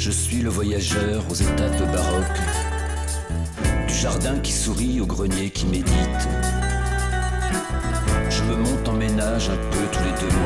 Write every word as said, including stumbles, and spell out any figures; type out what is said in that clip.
Je suis le voyageur aux étapes baroques, du jardin qui sourit au grenier qui médite. Je me monte en ménage un peu tous les deux mois.